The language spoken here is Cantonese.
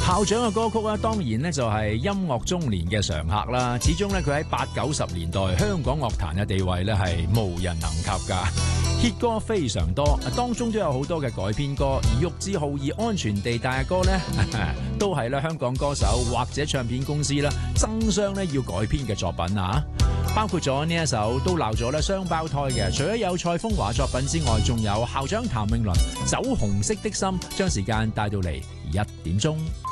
校長嘅歌曲咧，當然咧就係音樂中年嘅常客啦。始終咧佢喺80、90年代香港樂壇嘅地位咧係無人能及㗎。hit 歌非常多，當中都有好多嘅改編歌，而玉置浩二安全地帶嘅歌咧，都係咧香港歌手或者唱片公司啦爭相咧要改編嘅作品啊。包括咗呢一首都鬧咗咧雙胞胎嘅，除咗有蔡楓華作品之外，仲有校長譚詠麟《酒紅色的心》，將時間帶到嚟1點鐘。